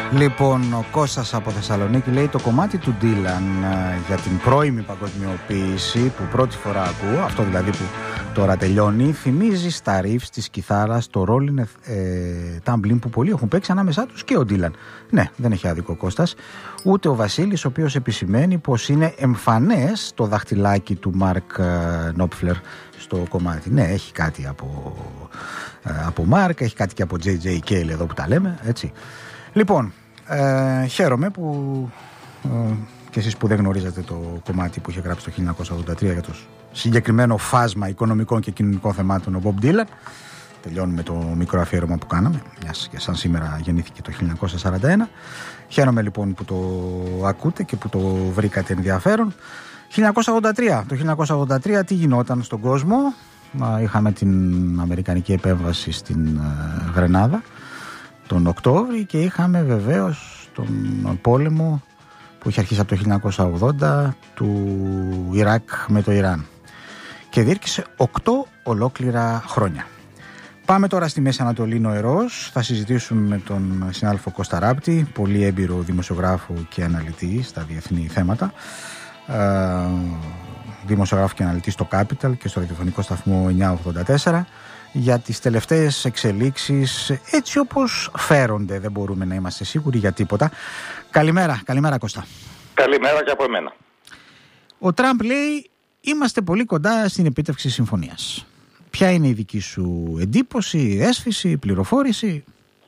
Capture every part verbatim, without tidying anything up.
Λοιπόν, ο Κώστας από Θεσσαλονίκη λέει το κομμάτι του Ντίλαν για την πρώιμη παγκοσμιοποίηση που πρώτη φορά ακούω, αυτό δηλαδή που τώρα τελειώνει, θυμίζει στα ριφς της κιθάρας το Rolling ε, Tumbling που πολλοί έχουν παίξει ανάμεσά τους και ο Ντίλαν. Ναι, δεν έχει άδικο ο Κώστας. Ούτε ο Βασίλης, ο οποίος επισημαίνει πως είναι εμφανές το δαχτυλάκι του Μαρκ Νόπφλερ στο κομμάτι. Ναι, έχει κάτι από, από Μαρκ, έχει κάτι και από τζέι τζέι Cale εδώ που τα λέμε, έτσι. Λοιπόν, ε, χαίρομαι που ε, και εσείς που δεν γνωρίζετε το κομμάτι που είχε γράψει το χίλια εννιακόσια ογδόντα τρία για το συγκεκριμένο φάσμα οικονομικών και κοινωνικών θεμάτων ο Bob Dylan. Τελειώνουμε το μικρό αφιέρωμα που κάναμε, μιας και σαν σήμερα γεννήθηκε το χίλια εννιακόσια σαράντα ένα. Χαίρομαι λοιπόν που το ακούτε και που το βρήκατε ενδιαφέρον. χίλια εννιακόσια ογδόντα τρία. Το χίλια εννιακόσια ογδόντα τρία τι γινόταν στον κόσμο? Είχαμε την αμερικανική επέμβαση στην Γρενάδα τον Οκτώβρη και είχαμε βεβαίως τον πόλεμο που είχε αρχίσει από το χίλια εννιακόσια ογδόντα του Ιράκ με το Ιράν και διήρκησε οκτώ ολόκληρα χρόνια. Πάμε τώρα στη Μέση Ανατολή νοερός. Θα συζητήσουμε με τον συνάδελφο Κώστα Ράπτη, πολύ έμπειρο δημοσιογράφο και αναλυτή στα διεθνή θέματα, ε, δημοσιογράφο και αναλυτή στο Capital και στο ραδιοφωνικό σταθμό εννιακόσια ογδόντα τέσσερα, για τις τελευταίες εξελίξεις έτσι όπως φέρονται. Δεν μπορούμε να είμαστε σίγουροι για τίποτα. Καλημέρα, καλημέρα Κώστα. Καλημέρα και από εμένα. Ο Τραμπ λέει είμαστε πολύ κοντά στην επίτευξη συμφωνίας. Ποια είναι η δική σου εντύπωση, αίσθηση, πληροφόρηση?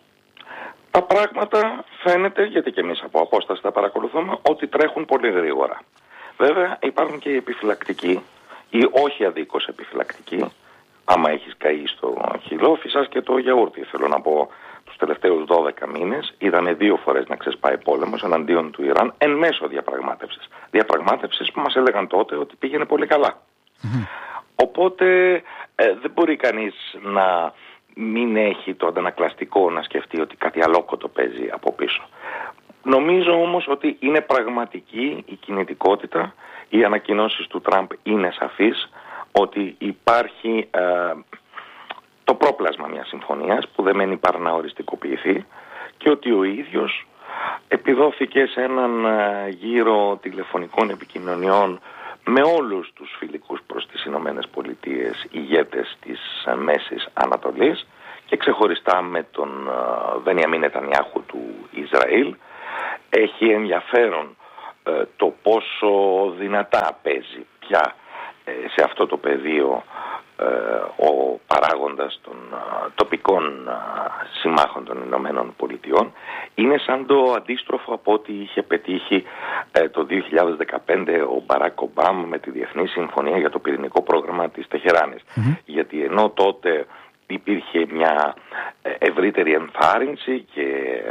Τα πράγματα φαίνεται, γιατί και εμείς από απόσταση τα παρακολουθούμε, ότι τρέχουν πολύ γρήγορα. Βέβαια υπάρχουν και οι επιφυλακτικοί ή όχι αδίκως επιφυλακτικοί. Άμα έχεις καεί στο χειλόφι σας και το γιαούρτι, θέλω να πω, τους τελευταίους δώδεκα μήνες είδαμε δύο φορές να ξεσπάει πόλεμος εναντίον του Ιράν εν μέσω διαπραγμάτευσης. Διαπραγμάτευσης που μας έλεγαν τότε ότι πήγαινε πολύ καλά. Mm-hmm. Οπότε ε, δεν μπορεί κανείς να μην έχει το αντανακλαστικό να σκεφτεί ότι κάτι αλόκοτο παίζει από πίσω. Νομίζω όμως ότι είναι πραγματική η κινητικότητα, οι ανακοινώσεις του Τραμπ είναι σαφείς, ότι υπάρχει ε, το πρόπλασμα μιας συμφωνίας που δεν μένει παρά να οριστικοποιηθεί και ότι ο ίδιος επιδόθηκε σε έναν ε, γύρο τηλεφωνικών επικοινωνιών με όλους τους φιλικούς προς τις Ηνωμένες Πολιτείες ηγέτες της ε, Μέσης Ανατολής και ξεχωριστά με τον ε, Μπενιαμίν Νετανιάχου του Ισραήλ. Έχει ενδιαφέρον ε, το πόσο δυνατά παίζει πια σε αυτό το πεδίο ε, ο παράγοντας των ε, τοπικών ε, συμμάχων των Ηνωμένων Πολιτειών. Είναι σαν το αντίστροφο από ό,τι είχε πετύχει ε, το δύο χιλιάδες δεκαπέντε ο Μπαράκ Ομπάμα με τη Διεθνή Συμφωνία για το πυρηνικό πρόγραμμα της Τεχεράνης. Mm-hmm. Γιατί ενώ τότε υπήρχε μια ευρύτερη ενθάρρυνση και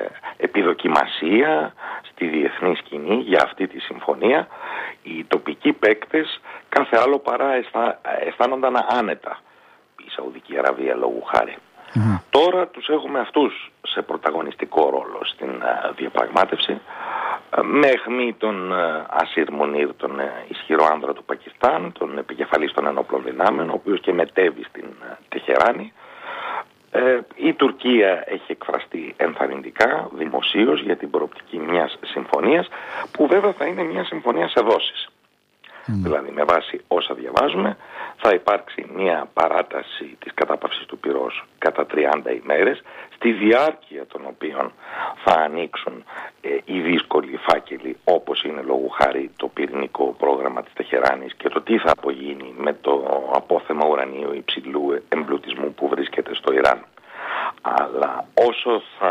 επιδοκιμασία στη διεθνή σκηνή για αυτή τη συμφωνία, οι τοπικοί παίκτες κάθε άλλο παρά αισθά, αισθάνονταν άνετα. Η Σαουδική Αραβία λόγου χάρη. Mm-hmm. Τώρα τους έχουμε αυτούς σε πρωταγωνιστικό ρόλο στην uh, διαπραγμάτευση, uh, με αιχμή τον uh, Ασίρ Μουνίρ, τον uh, ισχυρό άνδρα του Πακιστάν, τον επικεφαλής των ενόπλων δυνάμεων, ο οποίος και μετέβη στην uh, Τεχεράνη. Ε, η Τουρκία έχει εκφραστεί ενθαρρυντικά, δημοσίως, για την προοπτική μιας συμφωνίας, που βέβαια θα είναι μια συμφωνία σε δόσεις. Mm. Δηλαδή, με βάση όσα διαβάζουμε, θα υπάρξει μια παράταση της κατάπαυσης του πυρός κατά τριάντα ημέρες, στη διάρκεια των οποίων θα ανοίξουν ε, οι δύσκολοι φάκελοι, όπως είναι λόγου χάρη το πυρηνικό πρόγραμμα της Τεχεράνης και το τι θα απογίνει με το απόθεμα ουρανίου υψηλού εμπλουτισμού που βρίσκεται στο Ιράν. Αλλά όσο θα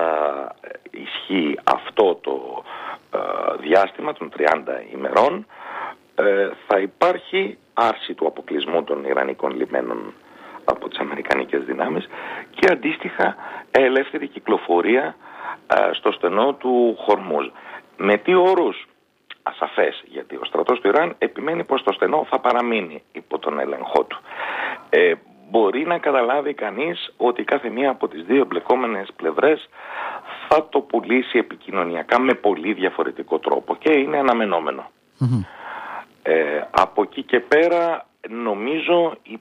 ισχύει αυτό το ε, διάστημα των τριάντα ημερών, ε, θα υπάρχει άρση του αποκλεισμού των Ιρανικών λιμένων από τις αμερικανικές δυνάμεις και αντίστοιχα ελεύθερη κυκλοφορία ε, στο στενό του Χορμούζ. Με τι όρους? Ασαφές, γιατί ο στρατός του Ιράν επιμένει πως το στενό θα παραμείνει υπό τον έλεγχό του. Ε, μπορεί να καταλάβει κανείς ότι κάθε μία από τις δύο εμπλεκόμενες πλευρές θα το πουλήσει επικοινωνιακά με πολύ διαφορετικό τρόπο και είναι αναμενόμενο. Mm-hmm. Ε, από εκεί και πέρα νομίζω η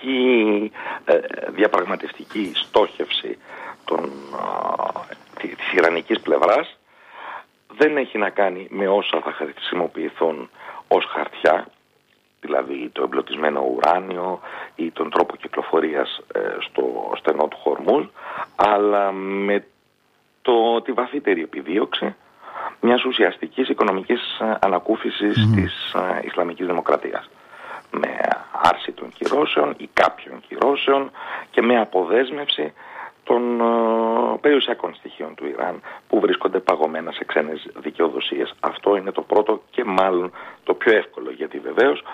πραγματική ε, διαπραγματευτική στόχευση των, ε, της της ιρανικής πλευράς δεν έχει να κάνει με όσα θα χρησιμοποιηθούν ως χαρτιά, δηλαδή το εμπλουτισμένο ουράνιο ή τον τρόπο κυκλοφορίας ε, στο στενό του Χορμούζ, αλλά με το, τη βαθύτερη επιδίωξη μιας ουσιαστικής οικονομικής ανακούφισης mm. της ε, Ισλαμικής Δημοκρατίας. Με άρση των κυρώσεων ή κάποιων κυρώσεων και με αποδέσμευση των ε, περιουσιακών στοιχείων του Ιράν που βρίσκονται παγωμένα σε ξένες δικαιοδοσίες. Αυτό είναι το πρώτο και μάλλον το πιο εύκολο, γιατί βεβαίως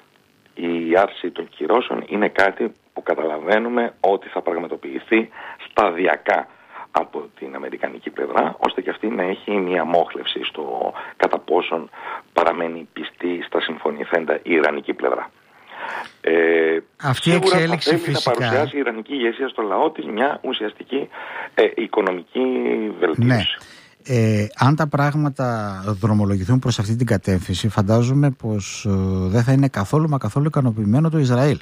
η άρση των κυρώσεων είναι κάτι που καταλαβαίνουμε ότι θα πραγματοποιηθεί σταδιακά από την αμερικανική πλευρά, ώστε και αυτή να έχει μια μόχλευση στο κατά πόσον παραμένει πιστή στα συμφωνηθέντα η ιρανική πλευρά. Ε, Αυτή η εξέλιξη θα φυσικά να παρουσιάσει η ιρανική ηγεσία στο λαό της μια ουσιαστική ε, οικονομική βελτίωση. Ναι. Ε, αν τα πράγματα δρομολογηθούν προς αυτή την κατεύθυνση, φαντάζομαι πως ε, δεν θα είναι καθόλου μα καθόλου ικανοποιημένο το Ισραήλ.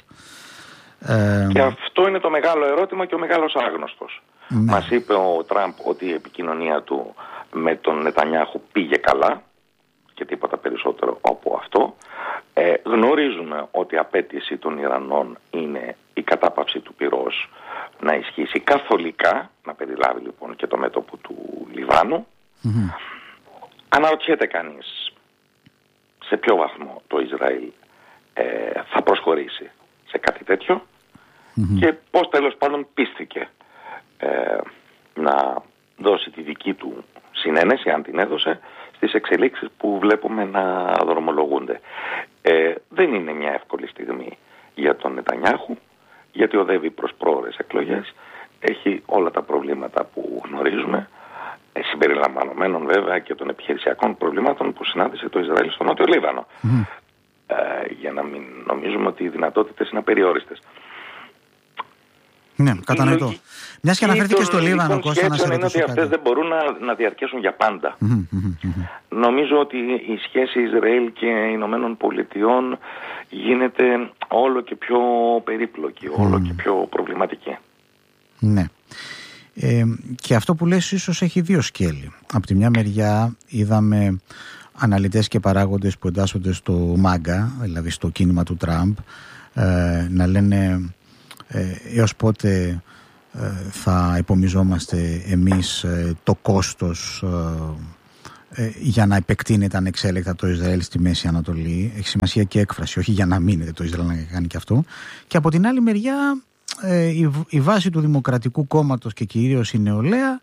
Ε, και αυτό είναι το μεγάλο ερώτημα και ο μεγάλος άγνωστος. Ναι. Μας είπε ο Τραμπ ότι η επικοινωνία του με τον Νετανιάχου πήγε καλά και τίποτα περισσότερο από αυτό. Ε, γνωρίζουμε ότι η απέτηση των Ιρανών είναι η κατάπαυση του πυρός να ισχύσει καθολικά, να περιλάβει λοιπόν και το μέτωπο του Λιβάνου. Mm-hmm. Αναρωτιέται κανείς σε ποιο βαθμό το Ισραήλ ε, θα προσχωρήσει σε κάτι τέτοιο mm-hmm. και πώς τέλος πάντων πίστηκε ε, να δώσει τη δική του συνένεση, αν την έδωσε, στις εξελίξεις που βλέπουμε να δρομολογούνται. Ε, δεν είναι μια εύκολη στιγμή για τον Νετανιάχου, γιατί οδεύει προς πρόορες εκλογές, έχει όλα τα προβλήματα που γνωρίζουμε, ε, συμπεριλαμβανομένων βέβαια και των επιχειρησιακών προβλημάτων που συνάντησε το Ισραήλ στο Νότιο Λίβανο. Mm. Ε, για να μην νομίζουμε ότι οι δυνατότητες είναι απεριόριστες. Ναι, κατανοητό. Μιας και αναφέρθηκε στο Λίβανο, Κώστα, να σε ρωτήσω είναι ότι αυτές δεν μπορούν να, να διαρκέσουν για πάντα. Mm-hmm, mm-hmm. Νομίζω ότι η σχέση Ισραήλ και Ηνωμένων Πολιτειών γίνεται όλο και πιο περίπλοκη, mm. όλο και πιο προβληματική. Ναι. Ε, και αυτό που λες ίσως έχει δύο σκέλη. Από τη μια μεριά είδαμε αναλυτές και παράγοντες που εντάσσονται στο μάγκα, δηλαδή στο κίνημα του Τραμπ, ε, να λένε ε, έως πότε ε, θα υπομιζόμαστε εμείς ε, το κόστος ε, ε, για να επεκτείνεται ανεξέλεκτα το Ισραήλ στη Μέση Ανατολή. Έχει σημασία και έκφραση, όχι για να μείνεται το Ισραήλ να κάνει και αυτό. Και από την άλλη μεριά ε, η, η βάση του Δημοκρατικού Κόμματος και κυρίως η νεολαία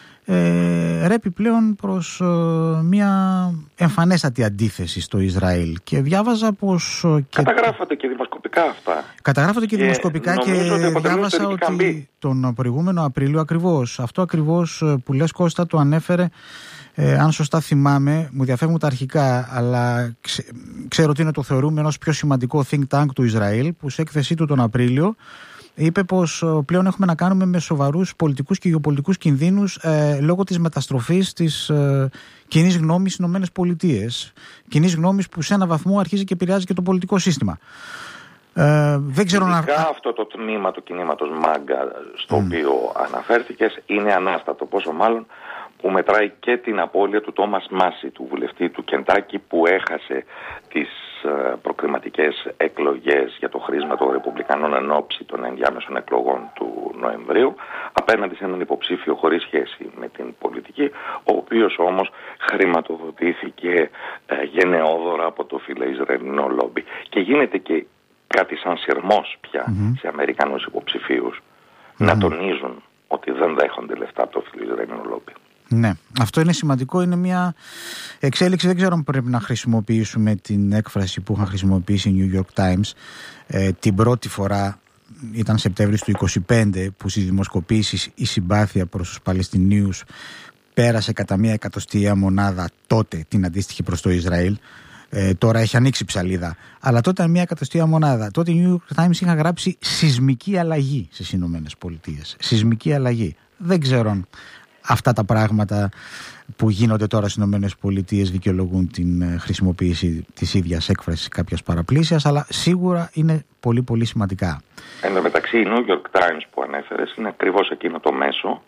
Ε, ρέπει πλέον προς ε, μια εμφανέστατη αντίθεση στο Ισραήλ και διάβαζα πως ε, και... Καταγράφονται και δημοσκοπικά αυτά. Καταγράφονται και, και δημοσκοπικά και διάβασα ότι καμπή. Τον προηγούμενο Απρίλιο ακριβώς αυτό ακριβώς που λες, Κώστα, το ανέφερε, ε, αν σωστά θυμάμαι, μου διαφεύγουν τα αρχικά, αλλά ξε, ξέρω ότι είναι το θεωρούμενο ως πιο σημαντικό think tank του Ισραήλ, που σε έκθεσή του τον Απρίλιο είπε πως πλέον έχουμε να κάνουμε με σοβαρούς πολιτικούς και γεωπολιτικούς κινδύνους ε, λόγω της μεταστροφής της ε, κοινής γνώμης στις Ηνωμένες Πολιτείες. Κοινής γνώμης που σε ένα βαθμό αρχίζει και επηρεάζει και το πολιτικό σύστημα. Ε, δεν ξέρω να... αυτό το τμήμα του κινήματος μάγκα στο mm. οποίο αναφέρθηκες είναι ανάστατο, πόσο μάλλον που μετράει και την απώλεια του Τόμας Μάση, του βουλευτή του Κεντάκι, που έχασε τις προκριματικές εκλογές για το χρήσμα των Ρεπουμπλικανών εν ώψη των ενδιάμεσων εκλογών του Νοεμβρίου απέναντι σε έναν υποψήφιο χωρίς σχέση με την πολιτική, ο οποίος όμως χρηματοδοτήθηκε ε, γενναιόδωρα από το φιλοϊσραηλινό λόμπι. Και γίνεται και κάτι σαν σειρμός πια mm-hmm. σε Αμερικανούς υποψηφίους mm-hmm. να τονίζουν ότι δεν δέχονται λεφτά από το φιλοϊσραηλινό λόμπι. Ναι, αυτό είναι σημαντικό, είναι μια εξέλιξη, δεν ξέρω αν πρέπει να χρησιμοποιήσουμε την έκφραση που είχαν χρησιμοποιήσει οι New York Times ε, την πρώτη φορά, ήταν Σεπτέμβρης του είκοσι πέντε, που στις δημοσκοπήσεις η συμπάθεια προς τους Παλαιστινίους πέρασε κατά μία εκατοστία μονάδα τότε την αντίστοιχη προς το Ισραήλ. Ε, τώρα έχει ανοίξει ψαλίδα, αλλά τότε ήταν μία εκατοστία μονάδα. Τότε οι New York Times είχαν γράψει σεισμική αλλαγή στις Ηνωμένες Πολιτείες. Σεισμική αλλαγή. Δεν ξέρω αν αυτά τα πράγματα που γίνονται τώρα στις Ηνωμένες Πολιτείες δικαιολογούν την χρησιμοποίηση της ίδιας έκφρασης κάποιας παραπλήσιας, αλλά σίγουρα είναι πολύ πολύ σημαντικά. Εν τω μεταξύ, η New York Times που ανέφερες είναι ακριβώς εκείνο το μέσο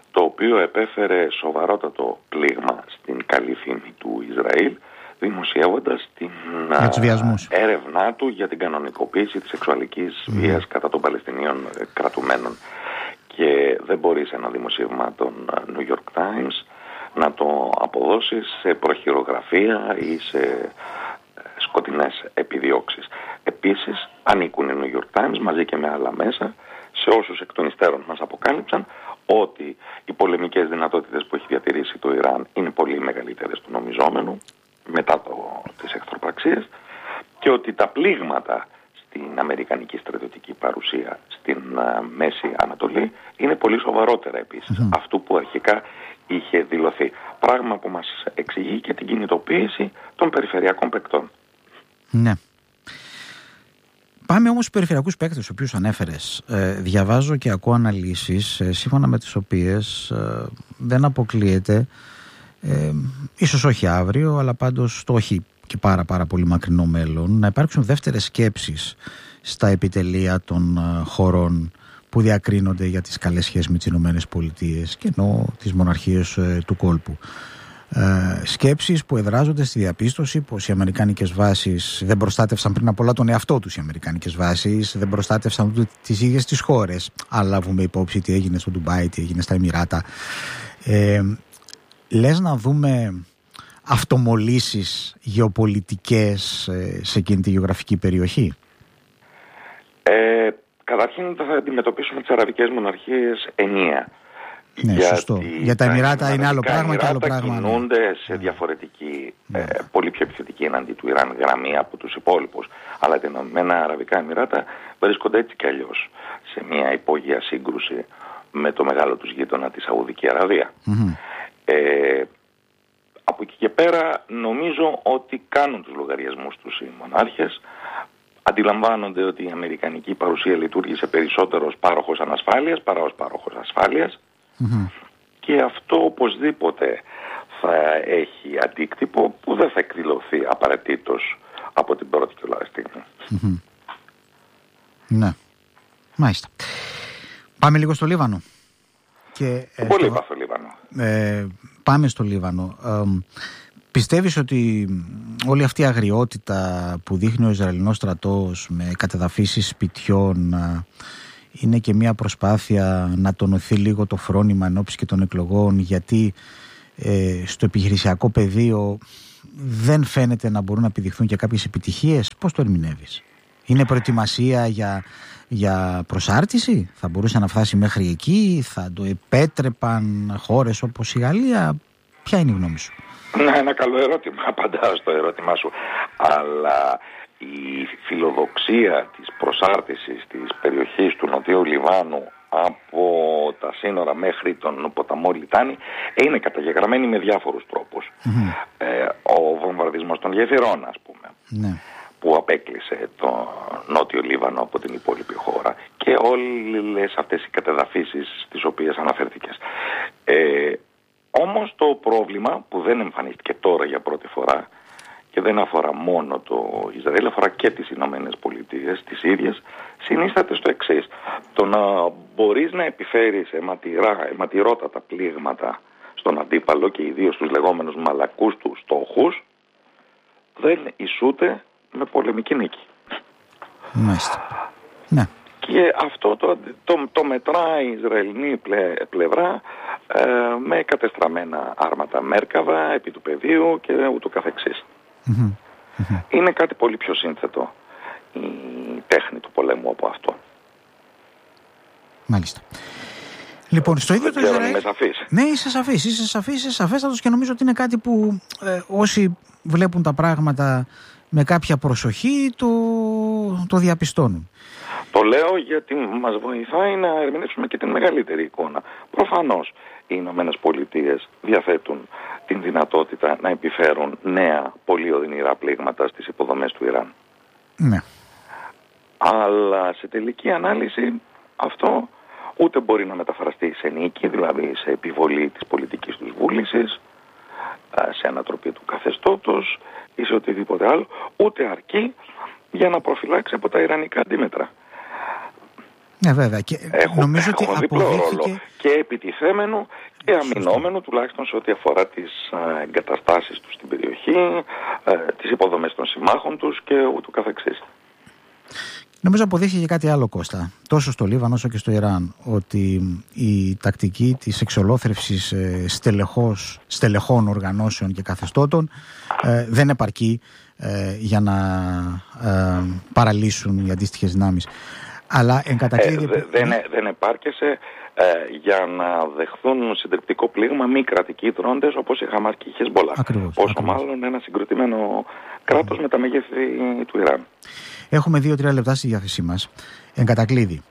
το οποίο επέφερε σοβαρότατο πλήγμα στην καλή φήμη του Ισραήλ, δημοσιεύοντας την έρευνά του για την κανονικοποίηση της σεξουαλικής mm. βίας κατά των Παλαιστινίων κρατουμένων. Και δεν μπορεί σε ένα δημοσίευμα των New York Times να το αποδώσει σε προχειρογραφία ή σε σκοτεινές επιδιώξεις. Επίσης, ανήκουν οι New York Times μαζί και με άλλα μέσα σε όσους εκ των υστέρων μας αποκάλυψαν ότι οι πολεμικές δυνατότητες που έχει διατηρήσει το Ιράν είναι πολύ μεγαλύτερες του νομιζόμενου μετά το, τις εχθροπραξίες και ότι τα πλήγματα στην αμερικανική στρατιωτική παρουσία στην uh, Μέση Ανατολή είναι πολύ σοβαρότερα επίσης mm-hmm. αυτού που αρχικά είχε δηλωθεί. Πράγμα που μας εξηγεί και την κινητοποίηση των περιφερειακών παικτών. Ναι. Πάμε όμως στους περιφερειακούς παίκτες, τους οποίους ανέφερες. Ε, διαβάζω και ακούω αναλύσεις ε, σύμφωνα με τις οποίες ε, δεν αποκλείεται, ε, ίσως όχι αύριο, αλλά πάντως το όχι και πάρα πάρα πολύ μακρινό μέλλον, να υπάρξουν δεύτερες σκέψεις στα επιτελεία των ε, χωρών που διακρίνονται για τις καλές σχέσεις με τις Ηνωμένες Πολιτείες και ενώ τις μοναρχίες ε, του κόλπου. Ε, σκέψεις που εδράζονται στη διαπίστωση πως οι αμερικάνικες βάσεις δεν προστάτευσαν πριν από όλα τον εαυτό τους. Οι αμερικάνικες βάσεις δεν προστάτευσαν ούτε τις ίδιες τις χώρες. Αλλά λάβουμε υπόψη τι έγινε στο Ντουμπάι, τι έγινε στα Εμιράτα. Ε, λες να δούμε αυτομολύσεις γεωπολιτικές ε, σε εκείνη τη γεωγραφική περιοχή? Ε, καταρχήν θα αντιμετωπίσουμε τις αραβικές μοναρχίες ενιαία. Ναι, γιατί σωστό. Για τα Εμιράτα είναι άλλο πράγμα και άλλο πράγμα. Κινούνται σε διαφορετική, ναι. ε, πολύ πιο επιθετική εναντί του Ιράν γραμμή από τους υπόλοιπους. Αλλά τα Ηνωμένα Αραβικά Εμιράτα βρίσκονται έτσι κι αλλιώς σε μια υπόγεια σύγκρουση με το μεγάλο τους γείτονα, τη Σαουδική Αραβία. Mm-hmm. Ε, από εκεί και πέρα νομίζω ότι κάνουν τους λογαριασμούς τους οι μονάρχες. Αντιλαμβάνονται ότι η αμερικανική παρουσία λειτουργήσε περισσότερο ως πάροχος ανασφάλειας παρά ως πάροχος ασφάλειας. Mm-hmm. Και αυτό οπωσδήποτε θα έχει αντίκτυπο που δεν θα εκδηλωθεί απαραίτητος από την πρώτη κιόλας στιγμή. Mm-hmm. Ναι, μάλιστα. Πάμε λίγο στο Λίβανο. Και, ε, Πολύ στο... είπα στο Λίβανο. Ε, πάμε στο Λίβανο. Ε, πιστεύεις ότι όλη αυτή η αγριότητα που δείχνει ο Ισραηλινός στρατός με κατεδαφίσεις σπιτιών είναι και μια προσπάθεια να τονωθεί λίγο το φρόνημα ενόψει και των εκλογών, γιατί ε, στο επιχειρησιακό πεδίο δεν φαίνεται να μπορούν να επιδειχθούν και κάποιες επιτυχίες? Πώς το ερμηνεύεις? Είναι προετοιμασία για, για προσάρτηση? Θα μπορούσε να φτάσει μέχρι εκεί? Θα το επέτρεπαν χώρες όπως η Γαλλία? Ποια είναι η γνώμη σου? Ναι, ένα καλό ερώτημα. Απαντάω στο ερώτημά σου. Αλλά η φιλοδοξία της προσάρτησης της περιοχής του Νοτιού Λιβάνου από τα σύνορα μέχρι τον ποταμό Λιτάνη είναι καταγεγραμμένη με διάφορους τρόπους. Mm-hmm. Ε, ο βομβαρδισμός των γεφυρών, ας πούμε, mm-hmm. που απέκλεισε το Νότιο Λίβανο από την υπόλοιπη χώρα, και όλες αυτές οι κατεδαφίσεις στις οποίες αναφέρθηκες. Ε, όμως το πρόβλημα που δεν εμφανίστηκε τώρα για πρώτη φορά και δεν αφορά μόνο το Ισραήλ, αφορά και τις Ηνωμένες Πολιτείες, τις ίδιες, συνίσταται στο εξής. Το να μπορείς να επιφέρεις αιματηρά, αιματηρότατα πλήγματα στον αντίπαλο και ιδίως τους λεγόμενους μαλακούς του στόχους δεν ισούται με πολεμική νίκη. Μάλιστα. Ναι. Και αυτό το, το, το μετράει η Ισραηλινή πλε, πλευρά ε, με κατεστραμμένα άρματα Μέρκαβα επί του πεδίου και ούτω καθεξής. Mm-hmm. Mm-hmm. Είναι κάτι πολύ πιο σύνθετο η τέχνη του πολέμου από αυτό. Μάλιστα. Λοιπόν, στο ίδιο το Ισραήλ... Είμαι σαφής. Ναι, είσαι σαφής, είσαι σαφής, είσαι σαφέστατος και νομίζω ότι είναι κάτι που ε, όσοι βλέπουν τα πράγματα με κάποια προσοχή το, το διαπιστώνουν. Το λέω γιατί μας βοηθάει να ερμηνεύσουμε και την μεγαλύτερη εικόνα. Προφανώς οι Ηνωμένες Πολιτείες διαθέτουν την δυνατότητα να επιφέρουν νέα πολύ οδυνηρά πλήγματα στις υποδομές του Ιράν. Ναι. Αλλά σε τελική ανάλυση αυτό ούτε μπορεί να μεταφραστεί σε νίκη, δηλαδή σε επιβολή της πολιτικής τους βούλησης, σε ανατροπή του καθεστώτος ή σε οτιδήποτε άλλο, ούτε αρκεί για να προφυλάξει από τα ιρανικά αντίμετρα. Ναι, βέβαια. Και έχουν, νομίζω ότι έχουν διπλό αποδείχθηκε... ρόλο και επιτιθέμενο και αμυνόμενο, τουλάχιστον σε ό,τι αφορά τις ε, εγκαταστάσεις τους στην περιοχή, ε, τις υποδομές των συμμάχων τους και ούτω καθεξής. Νομίζω αποδείχθηκε κάτι άλλο, Κώστα, τόσο στο Λίβανο όσο και στο Ιράν, ότι η τακτική της εξολόθρευσης ε, στελεχώς, στελεχών οργανώσεων και καθεστώτων ε, δεν επαρκεί ε, για να ε, παραλύσουν οι αντίστοιχες δυνάμεις. Αλλά εν κατακλείδη... Ε, δεν, δεν επάρκεσε ε, για να δεχθούν συντριπτικό πλήγμα μη κρατικοί δρόντες όπως η Χαμάς και η Χεσμπολάχ. Όσο ακριβώς. Μάλλον ένα συγκροτημένο κράτος mm. με τα μεγέθη του Ιράν. Έχουμε δύο-τρία λεπτά στη διάθεσή μας. Εν κατακλείδη.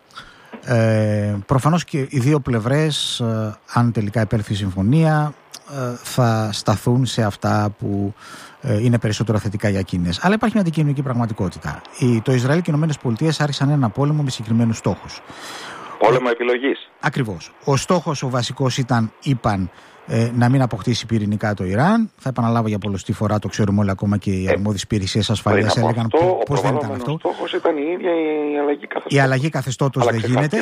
Ε, προφανώς και οι δύο πλευρές, ε, αν τελικά επέλθει η συμφωνία, ε, θα σταθούν σε αυτά που ε, είναι περισσότερο θετικά για εκείνες. Αλλά υπάρχει μια αντικειμενική πραγματικότητα. Η, το Ισραήλ και οι Ηνωμένες Πολιτείες άρχισαν ένα πόλεμο με συγκεκριμένους στόχους. Πόλεμο επιλογής. Ακριβώς. Ο στόχος ο βασικός ήταν, είπαν, ε, να μην αποκτήσει πυρηνικά το Ιράν. Θα επαναλάβω για πολλωστή φορά, το ξέρουμε όλοι, ακόμα και οι ε, αρμόδιες υπηρεσίες ασφαλείας έλεγαν αυτό, πώς δεν ήταν αυτό. Ο στόχος ήταν η ίδια η αλλαγή καθεστώτος. Η αλλαγή καθεστώτος δεν γίνεται.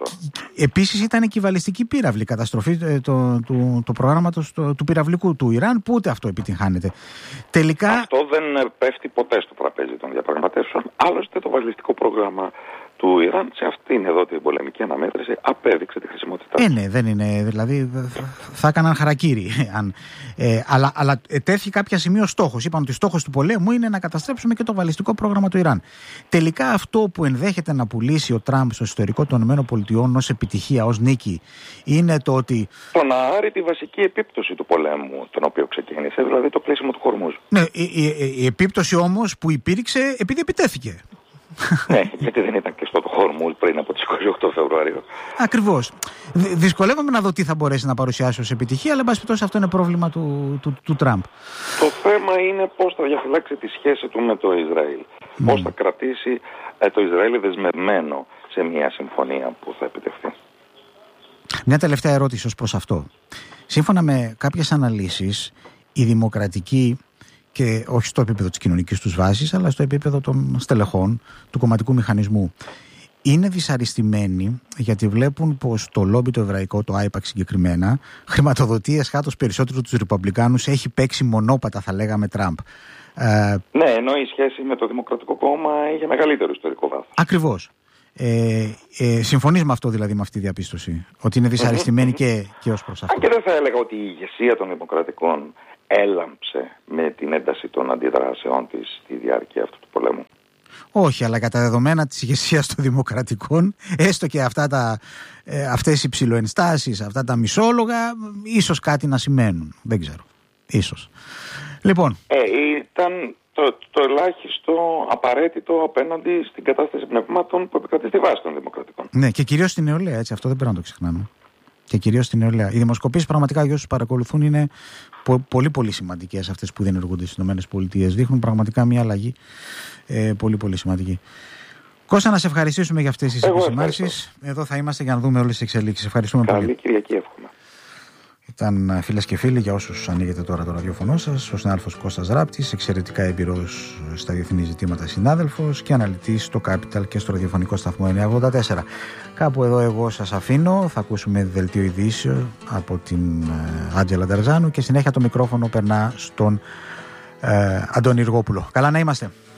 Επίσης ήταν και η βαλιστική πύραυλη, καταστροφή το, το, το, το προγράμματος το, του πυραυλικού του Ιράν, που ούτε αυτό επιτυγχάνεται. Τελικά... Αυτό δεν πέφτει ποτέ στο τραπέζι των διαπραγματεύσεων. Άλλωστε το βαλιστικό πρόγραμμα του Ιράν σε αυτήν εδώ την πολεμική αναμέτρηση απέδειξε τη χρησιμότητά. Ε, ναι, δεν είναι. Δηλαδή θα έκαναν χαρακίρι. Αν, ε, αλλά, αλλά τέθηκε κάποια σημείο στόχος. Είπαν ότι στόχος του πολέμου είναι να καταστρέψουμε και το βαλιστικό πρόγραμμα του Ιράν. Τελικά αυτό που ενδέχεται να πουλήσει ο Τραμπ στο εσωτερικό των ΗΠΑ ως επιτυχία, ως νίκη, είναι το ότι. Το να άρει τη βασική επίπτωση του πολέμου, τον οποίο ξεκίνησε, δηλαδή το κλείσιμο του Χορμούζ. Ναι, η, η, η, η επίπτωση όμως που υπήρξε επειδή επιτέθηκε. Ναι, γιατί δεν ήταν και στο Χορμούζ πριν από τις είκοσι οκτώ Φεβρουαρίου. Ακριβώς. Δυσκολεύομαι να δω τι θα μπορέσει να παρουσιάσει ως επιτυχία, αλλά εν πάση περιπτώσει αυτό είναι πρόβλημα του, του, του Τραμπ. Το θέμα είναι πώς θα διαφυλάξει τη σχέση του με το Ισραήλ. Mm. Πώς θα κρατήσει ε, το Ισραήλ δεσμευμένο σε μια συμφωνία που θα επιτευχθεί. Μια τελευταία ερώτηση ως προς αυτό. Σύμφωνα με κάποιες αναλύσεις, η δημοκρατική, και όχι στο επίπεδο της κοινωνικής τους βάσης, αλλά στο επίπεδο των στελεχών του κομματικού μηχανισμού, είναι δυσαρεστημένοι γιατί βλέπουν πως το λόμπι το εβραϊκό, το άιπαξ συγκεκριμένα, χρηματοδοτεί εσχάτως περισσότερο τους Ρεπουμπλικάνους, έχει παίξει μονόπατα, θα λέγαμε, Τραμπ. Ε, ναι, ενώ η σχέση με το Δημοκρατικό Κόμμα είχε μεγαλύτερο ιστορικό βάθος. Ακριβώς. Ε, ε, συμφωνείς με αυτό, δηλαδή, με αυτή τη διαπίστωση, ότι είναι δυσαρεστημένοι mm-hmm. και, και ως προς αυτό? Αν και δεν θα έλεγα ότι η ηγεσία των Δημοκρατικών έλαμψε με την ένταση των αντιδράσεών της στη διάρκεια αυτού του πολέμου. Όχι, αλλά κατά δεδομένα της ηγεσίας των Δημοκρατικών, έστω και αυτά τα, ε, αυτές οι ψιλοενστάσεις, αυτά τα μισόλογα, ίσως κάτι να σημαίνουν. Δεν ξέρω. Ίσως. Λοιπόν. Ε, ήταν το, το ελάχιστο απαραίτητο απέναντι στην κατάσταση πνευμάτων που επικρατεί στη βάση των Δημοκρατικών. Ναι, και κυρίως στην νεολαία, έτσι. Αυτό δεν πρέπει να το ξεχνάμε. Και κυρίως στην νεολαία. Οι δημοσκοπήσεις πραγματικά, για όσους παρακολουθούν, είναι πο- πολύ πολύ σημαντικές αυτές που δεν ενεργούνται στις ΗΠΑ. Δείχνουν πραγματικά μια αλλαγή ε, πολύ πολύ σημαντική. Κώστα, να σε ευχαριστήσουμε για αυτές τις επισημάνσεις. Εδώ θα είμαστε για να δούμε όλες τις εξελίξεις. Ευχαριστούμε Καλή πολύ. Καλή Κυριακή, εύχομαι. Ήταν, φίλες και φίλοι, για όσους ανοίγετε τώρα το ραδιόφωνο σας, ο συνάδελφος Κώστας Ράπτης, εξαιρετικά εμπειρός στα διεθνή ζητήματα συνάδελφος και αναλυτής στο Capital και στο ραδιοφωνικό σταθμό εννιακόσια ογδόντα τέσσερα. Κάπου εδώ εγώ σας αφήνω, θα ακούσουμε δελτίο ειδήσεων από την ε, Άντζελα Ντερζάνου και συνέχεια το μικρόφωνο περνά στον ε, Αντώνη Ιργόπουλο. Καλά να είμαστε.